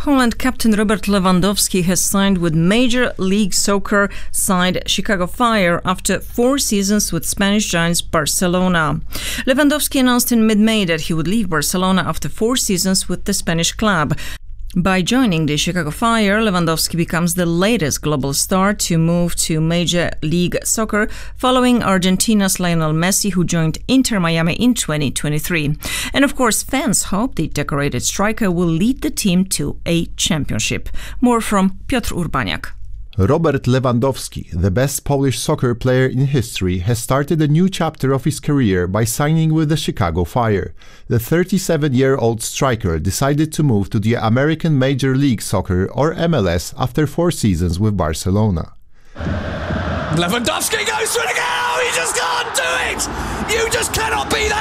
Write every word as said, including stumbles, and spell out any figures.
Poland captain Robert Lewandowski has signed with Major League Soccer side Chicago Fire after four seasons with Spanish giants Barcelona. Lewandowski announced in mid-May that he would leave Barcelona after four seasons with the Spanish club. By joining the Chicago Fire, Lewandowski becomes the latest global star to move to Major League Soccer, following Argentina's Lionel Messi, who joined Inter Miami in twenty twenty-three. And of course, fans hope the decorated striker will lead the team to a championship. More from Piotr Urbaniak. Robert Lewandowski, the best Polish soccer player in history, has started a new chapter of his career by signing with the Chicago Fire. The thirty-seven-year-old striker decided to move to the American Major League Soccer, or M L S, after four seasons with Barcelona. Lewandowski goes for it again! Oh, you just can't do it! You just cannot be that!